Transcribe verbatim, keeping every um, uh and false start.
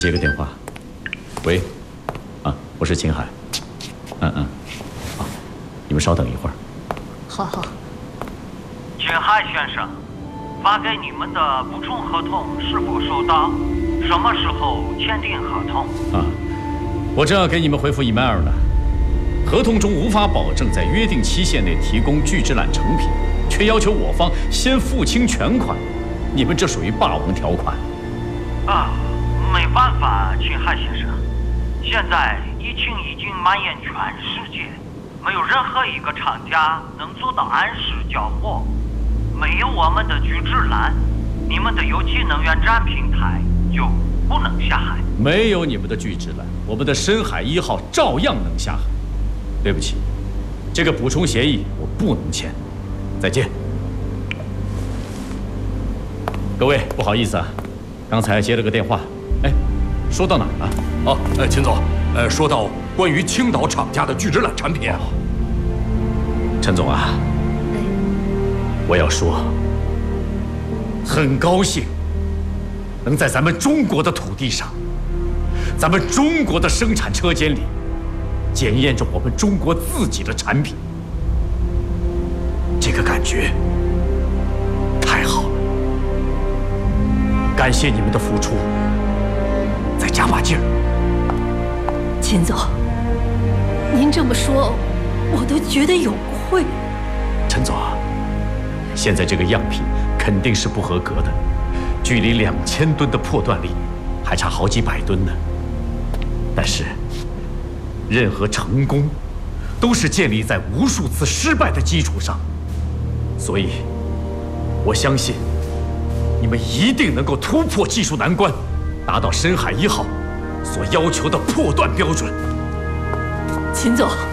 接个电话，喂，啊，我是秦海，嗯嗯，好，你们稍等一会儿。 好好。 秦海先生，发给你们的补充合同是否收到？什么时候签订合同？ 啊，我正要给你们回复 email 呢。合同中无法保证在约定期限内提供聚酯揽成品，却要求我方先付清全款，你们这属于霸王条款。 啊。没办法，秦海先生，现在疫情已经蔓延全世界，没有任何一个厂家能做到按时交货。没有我们的聚酯揽，你们的有机能源站平台就不能下海。 没有你们的聚酯揽，我们的深海一号照样能下海。对不起，这个补充协议我不能签。再见。各位，不好意思啊，刚才接了个电话。哎，说到哪儿了？ 哦，呃，秦总，呃，说到关于青岛厂家的聚酯揽产品。 哦，陈总啊，我要说，很高兴能在咱们中国的土地上，咱们中国的生产车间里，检验着我们中国自己的产品。这个感觉太好了，感谢你们的付出。再加把劲儿， 秦总，您这么说，我都觉得有愧。 陈总啊，现在这个样品肯定是不合格的，距离两千吨的破断力还差好几百吨呢。但是，任何成功都是建立在无数次失败的基础上，所以，我相信你们一定能够突破技术难关。达到深海一号所要求的破断标准。 秦总。